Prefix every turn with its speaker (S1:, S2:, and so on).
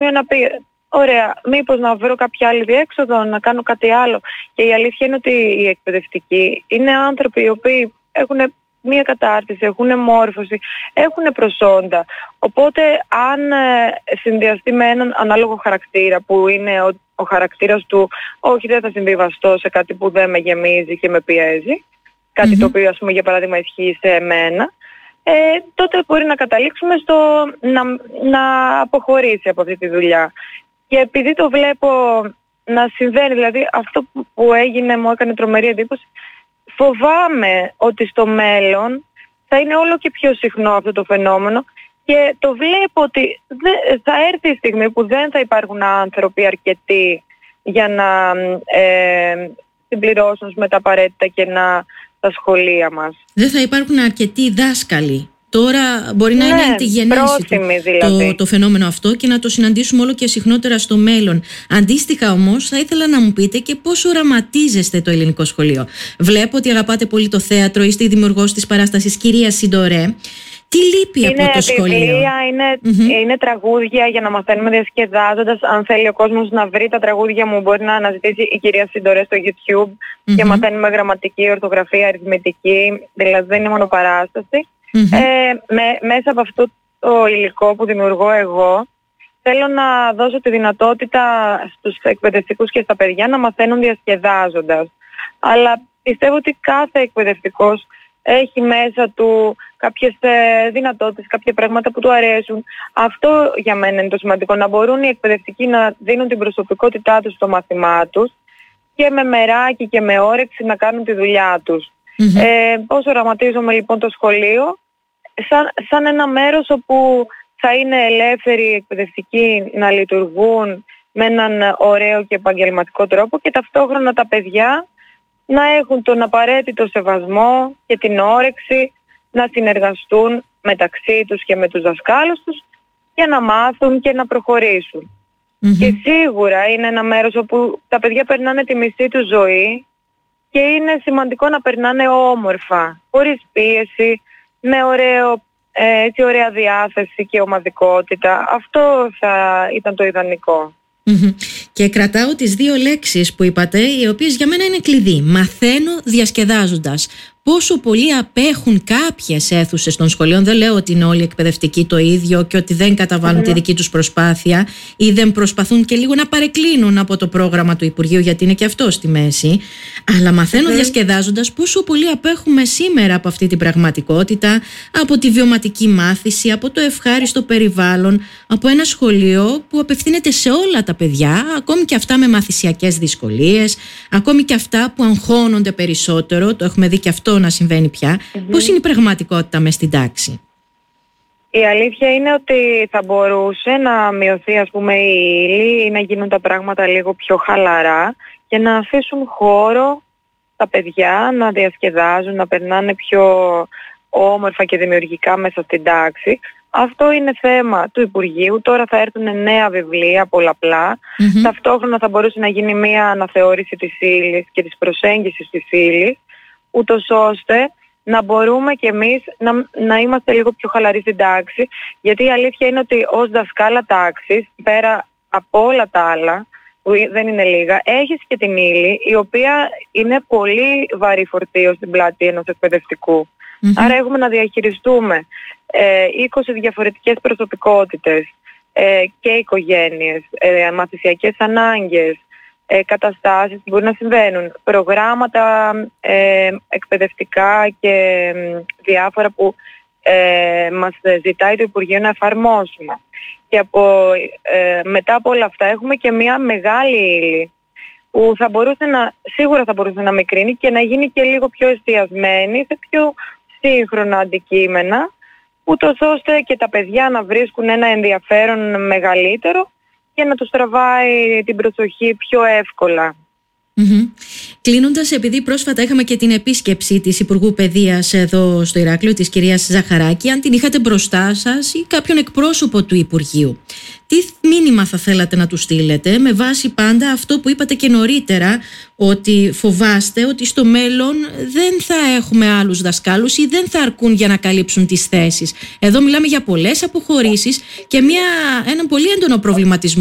S1: σημείο να πει ωραία, μήπως να βρω κάποια άλλη διέξοδο, να κάνω κάτι άλλο. Και η αλήθεια είναι ότι οι εκπαιδευτικοί είναι άνθρωποι οι οποίοι έχουν μία κατάρτιση, έχουν μόρφωση, έχουν προσόντα. Οπότε αν συνδυαστεί με έναν ανάλογο χαρακτήρα που είναι ο χαρακτήρας του όχι, δεν θα συμβιβαστώ σε κάτι που δεν με γεμίζει και με πιέζει, κάτι το οποίο, ας πούμε, για παράδειγμα ισχύει σε εμένα, τότε μπορεί να καταλήξουμε στο να αποχωρήσει από αυτή τη δουλειά. Και επειδή το βλέπω να συμβαίνει, δηλαδή αυτό που έγινε μου έκανε τρομερή εντύπωση, φοβάμαι ότι στο μέλλον θα είναι όλο και πιο συχνό αυτό το φαινόμενο και το βλέπω ότι θα έρθει η στιγμή που δεν θα υπάρχουν άνθρωποι αρκετοί για να συμπληρώσουν με τα απαραίτητα κενά τα σχολεία μας.
S2: Δεν θα υπάρχουν αρκετοί δάσκαλοι. Τώρα μπορεί να είναι τη γενέση
S1: δηλαδή.
S2: το φαινόμενο αυτό και να το συναντήσουμε όλο και συχνότερα στο μέλλον. Αντίστοιχα όμως θα ήθελα να μου πείτε και πώς οραματίζεστε το ελληνικό σχολείο. Βλέπω ότι αγαπάτε πολύ το θέατρο, είστε η δημιουργός της παράστασης Κυρία Συντορέ. Τι λείπει από το σχολείο?
S1: Είναι βιβλία, είναι τραγούδια για να μαθαίνουμε διασκεδάζοντας. Αν θέλει ο κόσμος να βρει τα τραγούδια μου, μπορεί να αναζητήσει η Κυρία Συντορέ στο YouTube και μαθαίνουμε γραμματική, ορθογραφία, αριθμητική, δηλαδή δεν είναι μόνο παράσταση. Μέσα από αυτό το υλικό που δημιουργώ εγώ, θέλω να δώσω τη δυνατότητα στους εκπαιδευτικούς και στα παιδιά να μαθαίνουν διασκεδάζοντας. Αλλά πιστεύω ότι κάθε εκπαιδευτικός έχει μέσα του κάποιες δυνατότητες, κάποια πράγματα που του αρέσουν. Αυτό για μένα είναι το σημαντικό, να μπορούν οι εκπαιδευτικοί να δίνουν την προσωπικότητά τους στο μάθημά τους και με μεράκι και με όρεξη να κάνουν τη δουλειά τους. Πώς οραματίζομαι λοιπόν το σχολείο? Σαν ένα μέρος όπου θα είναι ελεύθεροι οι εκπαιδευτικοί να λειτουργούν με έναν ωραίο και επαγγελματικό τρόπο και ταυτόχρονα τα παιδιά να έχουν τον απαραίτητο σεβασμό και την όρεξη να συνεργαστούν μεταξύ τους και με τους δασκάλους τους για να μάθουν και να προχωρήσουν. Και σίγουρα είναι ένα μέρος όπου τα παιδιά περνάνε τη μισή τους ζωή και είναι σημαντικό να περνάνε όμορφα, χωρίς πίεση, με ωραία διάθεση και ομαδικότητα. Αυτό θα ήταν το ιδανικό.
S2: Και κρατάω τις δύο λέξεις που είπατε, οι οποίες για μένα είναι κλειδί. Μαθαίνω διασκεδάζοντας. Πόσο πολύ απέχουν κάποιες αίθουσες των σχολείων. Δεν λέω ότι είναι όλοι εκπαιδευτικοί το ίδιο και ότι δεν καταβάλουν τη δική τους προσπάθεια ή δεν προσπαθούν και λίγο να παρεκκλίνουν από το πρόγραμμα του Υπουργείου, γιατί είναι και αυτό στη μέση. Αλλά μαθαίνω διασκεδάζοντας πόσο πολύ απέχουμε σήμερα από αυτή την πραγματικότητα, από τη βιωματική μάθηση, από το ευχάριστο περιβάλλον, από ένα σχολείο που απευθύνεται σε όλα τα παιδιά, ακόμη και αυτά με μαθησιακές δυσκολίες, ακόμη και αυτά που αγχώνονται περισσότερο. Το έχουμε δει και αυτό να συμβαίνει πια. Πώς είναι η πραγματικότητα μες στην τάξη?
S1: Η αλήθεια είναι ότι θα μπορούσε να μειωθεί, ας πούμε, η ύλη ή να γίνουν τα πράγματα λίγο πιο χαλαρά και να αφήσουν χώρο τα παιδιά να διασκεδάζουν, να περνάνε πιο όμορφα και δημιουργικά μέσα στην τάξη. Αυτό είναι θέμα του Υπουργείου. Τώρα θα έρθουν νέα βιβλία πολλαπλά. Ταυτόχρονα θα μπορούσε να γίνει μια αναθεώρηση της ύλης και της προσέγγισης της ύλης, ούτως ώστε να μπορούμε κι εμείς να είμαστε λίγο πιο χαλαροί στην τάξη, γιατί η αλήθεια είναι ότι ως δασκάλα τάξης, πέρα από όλα τα άλλα, που δεν είναι λίγα, έχεις και την ύλη, η οποία είναι πολύ βαρύ φορτίο στην πλάτη ενός εκπαιδευτικού. Άρα έχουμε να διαχειριστούμε 20 διαφορετικές προσωπικότητες και οικογένειες, μαθησιακές ανάγκες, καταστάσεις που μπορεί να συμβαίνουν, προγράμματα εκπαιδευτικά και διάφορα που μας ζητάει το Υπουργείο να εφαρμόσουμε. Και μετά από όλα αυτά έχουμε και μια μεγάλη ύλη που σίγουρα θα μπορούσε να μικρύνει και να γίνει και λίγο πιο εστιασμένη σε πιο σύγχρονα αντικείμενα, ούτως ώστε και τα παιδιά να βρίσκουν ένα ενδιαφέρον μεγαλύτερο και να τους τραβάει την προσοχή πιο εύκολα.
S2: Κλείνοντας, επειδή πρόσφατα είχαμε και την επίσκεψη της Υπουργού Παιδείας εδώ στο Ηράκλειο, της κυρίας Ζαχαράκη, αν την είχατε μπροστά σας ή κάποιον εκπρόσωπο του Υπουργείου, τι μήνυμα θα θέλατε να του στείλετε, με βάση πάντα αυτό που είπατε και νωρίτερα, ότι φοβάστε ότι στο μέλλον δεν θα έχουμε άλλους δασκάλους ή δεν θα αρκούν για να καλύψουν τις θέσεις? Εδώ μιλάμε για πολλές αποχωρήσεις και έναν πολύ έντονο προβληματισμό